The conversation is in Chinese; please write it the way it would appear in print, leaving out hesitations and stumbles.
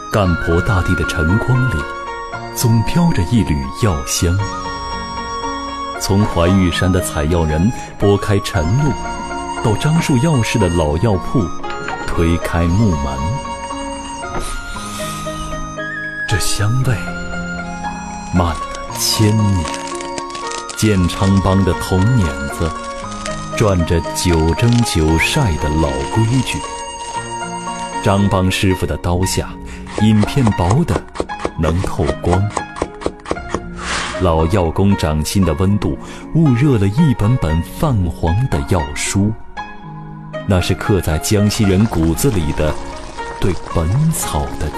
干婆大地的晨光里，总飘着一缕药香。从怀玉山的采药人拨开晨露，到樟树药市的老药铺推开木门，这香味漫了千年。建昌帮的铜碾子转着9蒸9晒的老规矩，张帮师傅的刀下银片薄的能透光。老药工掌心的温度焐热了一本本泛黄的药书，那是刻在江西人骨子里的对本草的